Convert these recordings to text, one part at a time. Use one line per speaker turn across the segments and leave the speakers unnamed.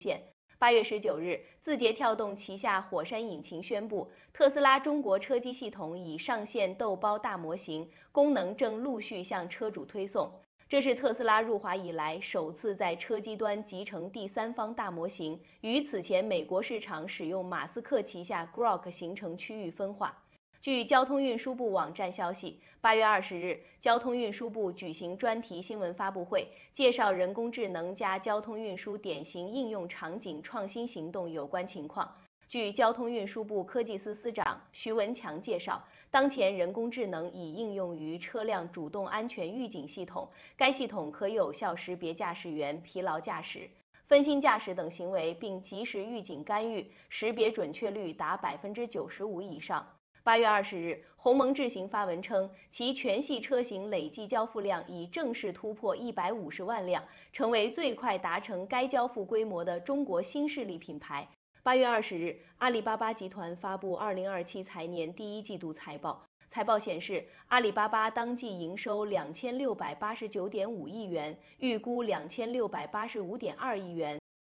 8月19日，字节跳动旗下火山引擎宣布，特斯拉中国车机系统已上线豆包大模型，功能正陆续向车主推送。这是特斯拉入华以来首次在车机端集成第三方大模型，与此前美国市场使用马斯克旗下 Grok 形成区域分化。据交通运输部网站消息，8月20日，交通运输部举行专题新闻发布会，介绍人工智能加交通运输典型应用场景创新行动有关情况。据交通运输部科技司司长徐文强介绍，当前人工智能已应用于车辆主动安全预警系统，该系统可有效识别驾驶员疲劳驾驶、分心驾驶等行为，并及时预警干预，识别准确率达95%以上。8月20日，鸿蒙智行发文称，其全系车型累计交付量已正式突破150万辆，成为最快达成该交付规模的中国新势力品牌。8月20日，阿里巴巴集团发布2027财年第一季度财报。财报显示，阿里巴巴当季营收2689.5亿元，预估2685.2亿元。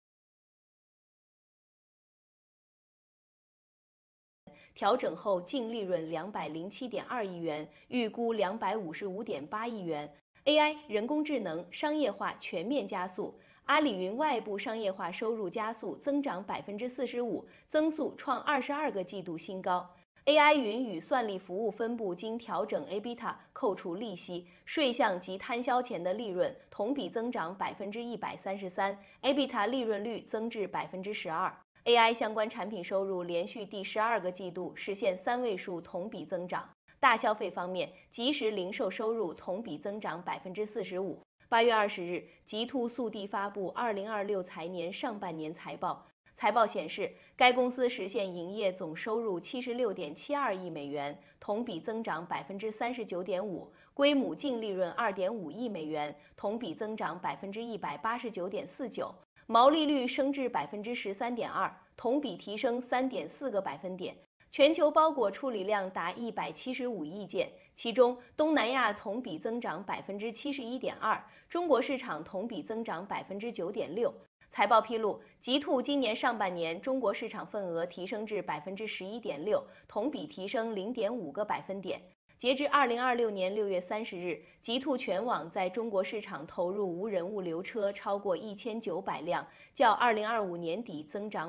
调整后净利润207.2亿元，预估255.8亿元。AI 人工智能商业化全面加速，阿里云外部商业化收入加速，增长45%，增速创22个季度新高。AI 云与算力服务分部经调整 EBITDA 扣除利息、税项及摊销前的利润，同比增长133%，EBITDA 利润率增至12%。AI 相关产品收入连续第12个季度实现3位数同比增长。大消费方面，即时零售收入同比增长45%。8月20日，极兔速递发布2026财年上半年财报。财报显示，该公司实现营业总收入76.72亿美元，同比增长39.5%，归母净利润2.5亿美元，同比增长189.49%，毛利率升至13.2%，同比提升3.4个百分点。全球包裹处理量达175亿件，其中东南亚同比增长71.2%，中国市场同比增长9.6%。财报披露，极兔今年上半年中国市场份额提升至11.6%，同比提升0.5个百分点。截至2026年6月30日，极兔全网在中国市场投入无人物流车超过1900辆，较2025年底增长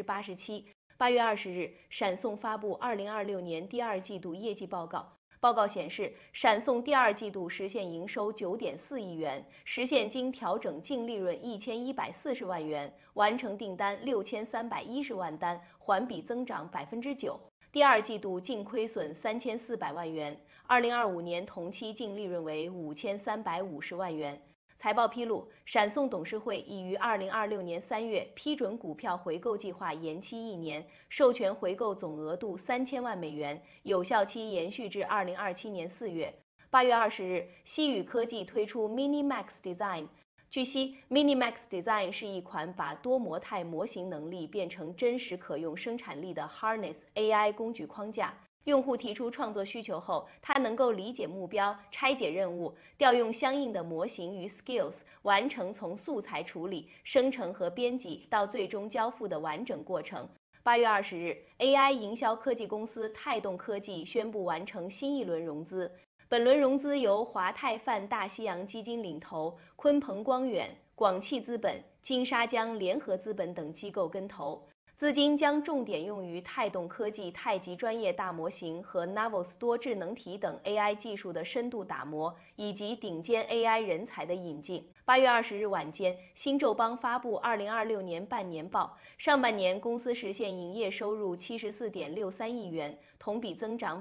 87%。8月20日，闪送发布2026年第二季度业绩报告。报告显示，闪送第二季度实现营收9.4亿元，实现经调整净利润1140万元，完成订单6310万单，环比增长9%。第二季度净亏损3400万元，2025年同期净利润为5350万元。财报披露，闪送董事会已于2026年3月批准股票回购计划延期1年，授权回购总额度3000万美元，有效期延续至2027年4月。8月20日，西宇科技推出 MiniMax Design。据悉 ，MiniMax Design 是一款把多模态模型能力变成真实可用生产力的 Harness AI 工具框架。用户提出创作需求后，它能够理解目标、拆解任务、调用相应的模型与 skills， 完成从素材处理、生成和编辑到最终交付的完整过程。8月20日 ，AI 营销科技公司泰动科技宣布完成新一轮融资。本轮融资由华泰泛大西洋基金领投，鲲鹏光远、广汽资本、金沙江联合资本等机构跟投。资金将重点用于泰动科技太极专业大模型和 Navos 多智能体等 AI 技术的深度打磨，以及顶尖 AI 人才的引进。8月20日晚间，新宙邦发布2026年半年报，上半年公司实现营业收入74.63亿元，同比增长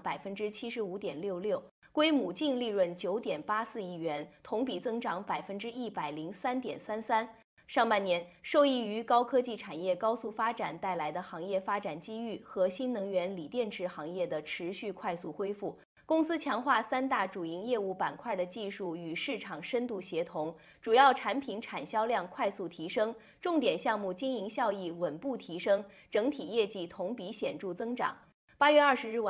75.66%，归母净利润9.84亿元，同比增长103.33%。上半年，受益于高科技产业高速发展带来的行业发展机遇和新能源锂电池行业的持续快速恢复，公司强化3大主营业务板块的技术与市场深度协同，主要产品产销量快速提升，重点项目经营效益稳步提升，整体业绩同比显著增长。8月20日晚